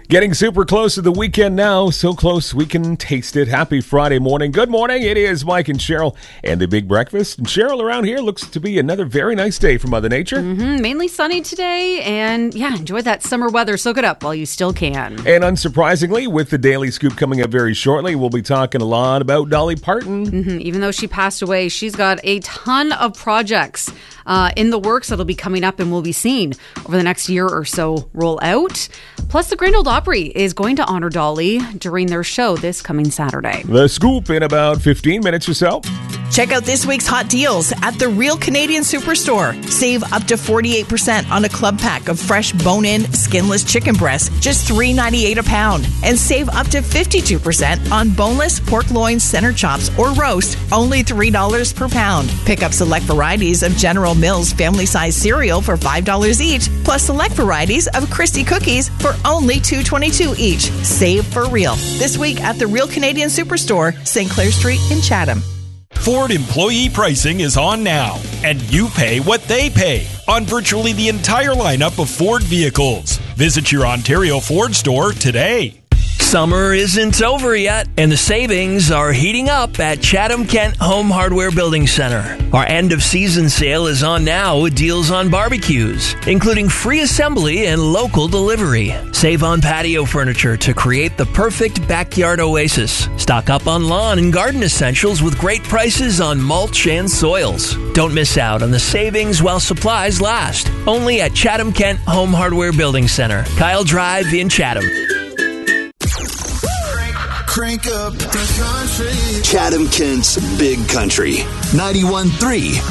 Getting super close to the weekend now. So close we can taste it. Happy Friday morning. Good morning. It is Mike and Cheryl and the Big Breakfast. And Cheryl, around here looks to be another very nice day for Mother Nature. Mainly sunny today. And enjoy that summer weather. Soak it up while you still can. And unsurprisingly, with the Daily Scoop coming up very shortly, we'll be talking a lot about Dolly Parton. Even though she passed away, she's got a ton of projects in the works that'll be coming up and will be seen over the next year or so roll out. Plus, the Grand Ole Opry is going to honor Dolly during their show this coming Saturday. The Scoop in about 15 minutes or so. Check out this week's hot deals at the Real Canadian Superstore. Save up to 48% on a club pack of fresh bone-in, skinless chicken breasts, just $3.98 a pound. And save up to 52% on boneless pork loin center chops or roast, only $3 per pound. Pick up select varieties of General Mills family-size cereal for $5 each, plus select varieties of Christie cookies for only $2.22 each. Save for real. This week at the Real Canadian Superstore, St. Clair Street in Chatham. Ford employee pricing is on now, and you pay what they pay on virtually the entire lineup of Ford vehicles. Visit your Ontario Ford store today. Summer isn't over yet, and the savings are heating up at Chatham-Kent Home Hardware Building Center. Our end-of-season sale is on now with deals on barbecues, including free assembly and local delivery. Save on patio furniture to create the perfect backyard oasis. Stock up on lawn and garden essentials with great prices on mulch and soils. Don't miss out on the savings while supplies last. Only at Chatham-Kent Home Hardware Building Center, Kyle Drive in Chatham. Crank up the country. Chatham-Kent's Big Country. 91.3